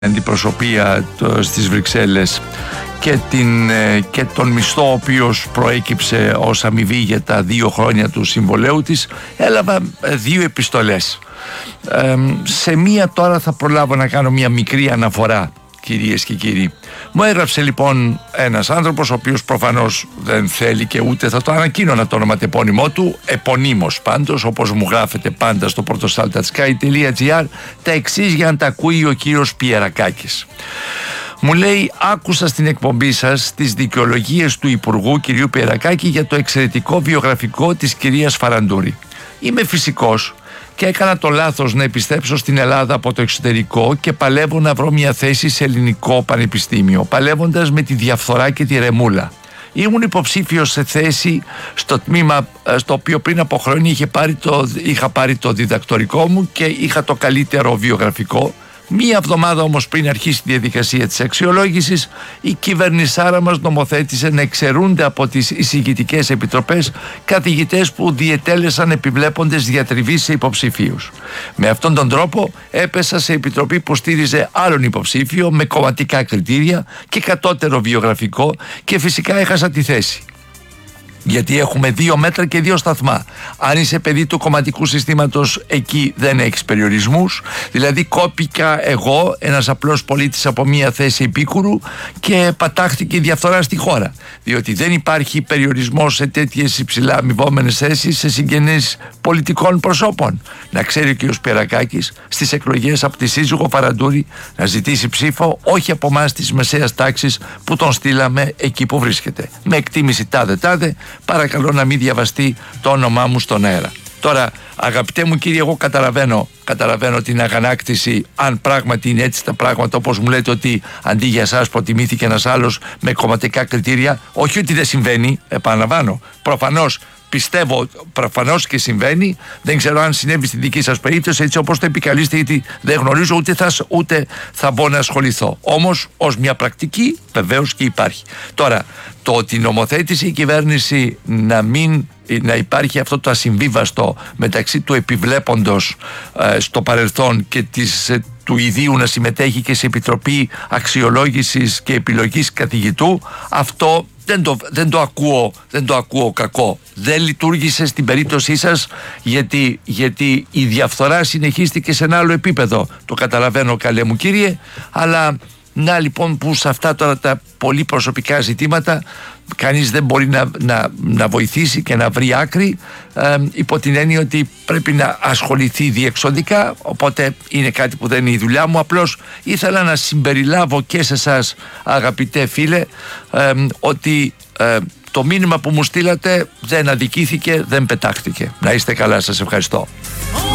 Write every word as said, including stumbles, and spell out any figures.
αντιπροσωπεία στις Βρυξέλλες και, την, και τον μισθό ο οποίος προέκυψε ως αμοιβή για τα δύο χρόνια του συμβολέου της, έλαβα δύο επιστολές. Ε, σε μία τώρα θα προλάβω να κάνω μια μικρή αναφορά, κυρίες και κύριοι. Μου έγραψε λοιπόν ένας άνθρωπος, ο οποίος προφανώς δεν θέλει και ούτε θα το ανακοίνωνα το ονοματεπώνυμό του, επωνύμως πάντως, όπως μου γράφεται πάντα στο portosaltatsky τελεία gr, τα εξής για να τα ακούει ο κύριος Πιερακάκης. Μου λέει: άκουσα στην εκπομπή σας τις δικαιολογίες του Υπουργού κυρίου Πιερακάκη για το εξαιρετικό βιογραφικό της κυρίας Φαραντούρη. Είμαι φυσικός και έκανα το λάθος να επιστρέψω στην Ελλάδα από το εξωτερικό και παλεύω να βρω μια θέση σε ελληνικό πανεπιστήμιο, παλεύοντας με τη διαφθορά και τη ρεμούλα. Ήμουν υποψήφιος σε θέση στο τμήμα στο οποίο πριν από χρόνια είχε πάρει το, είχα πάρει το διδακτορικό μου και είχα το καλύτερο βιογραφικό. Μία εβδομάδα όμως πριν αρχίσει τη διαδικασία της αξιολόγησης, η κυβερνησάρα μας νομοθέτησε να εξαιρούνται από τις εισηγητικές επιτροπές καθηγητές που διετέλεσαν επιβλέποντες διατριβής σε υποψηφίους. Με αυτόν τον τρόπο έπεσα σε επιτροπή που στήριζε άλλον υποψήφιο με κομματικά κριτήρια και κατώτερο βιογραφικό και φυσικά έχασα τη θέση. Γιατί έχουμε δύο μέτρα και δύο σταθμά. Αν είσαι παιδί του κομματικού συστήματος, εκεί δεν έχεις περιορισμούς. Δηλαδή κόπηκα εγώ, ένας απλός πολίτης, από μια θέση επίκουρου και πατάχτηκε η διαφθορά στη χώρα. Διότι δεν υπάρχει περιορισμός σε τέτοιες υψηλά αμοιβόμενες θέσεις σε συγγενείς πολιτικών προσώπων. Να ξέρει ο κ. Πιερακάκης στις εκλογές από τη σύζυγο Φαραντούρη να ζητήσει ψήφο όχι από εμάς της μεσαίας τάξης που τον στείλαμε εκεί που βρίσκεται. Με εκτίμηση τάδε τάδε. Παρακαλώ να μην διαβαστεί το όνομά μου στον αέρα. Τώρα, αγαπητέ μου κύριε, εγώ καταλαβαίνω, καταλαβαίνω την αγανάκτηση, αν πράγματι είναι έτσι τα πράγματα, όπως μου λέτε ότι αντί για εσάς προτιμήθηκε ένας άλλος με κομματικά κριτήρια. Όχι ότι δεν συμβαίνει, επαναλαμβάνω. Προφανώς πιστεύω, προφανώς και συμβαίνει. Δεν ξέρω αν συνέβη στη δική σας περίπτωση έτσι όπως το επικαλείστε, γιατί δεν γνωρίζω ούτε θα, ούτε θα μπω να ασχοληθώ. Όμως ως μια πρακτική βεβαίως και υπάρχει. Τώρα, το ότι νομοθέτησε η κυβέρνηση να μην να υπάρχει αυτό το ασυμβίβαστο μεταξύ του επιβλέποντος ε, στο παρελθόν και της, ε, του ιδίου να συμμετέχει και σε επιτροπή αξιολόγησης και επιλογής καθηγητού, αυτό δεν το, δεν το ακούω, δεν το ακούω κακό. Δεν λειτουργήσε στην περίπτωσή σας γιατί, γιατί η διαφθορά συνεχίστηκε σε ένα άλλο επίπεδο. Το καταλαβαίνω, καλέ μου κύριε, αλλά να λοιπόν που σε αυτά τώρα τα πολύ προσωπικά ζητήματα κανείς δεν μπορεί να, να, να βοηθήσει και να βρει άκρη, ε, υπό την έννοια ότι πρέπει να ασχοληθεί διεξοδικά, οπότε είναι κάτι που δεν είναι η δουλειά μου. Απλώς ήθελα να συμπεριλάβω και σε εσάς, αγαπητέ φίλε, ε, ότι ε, το μήνυμα που μου στείλατε δεν αδικήθηκε, δεν πετάχτηκε. Να είστε καλά, σας ευχαριστώ.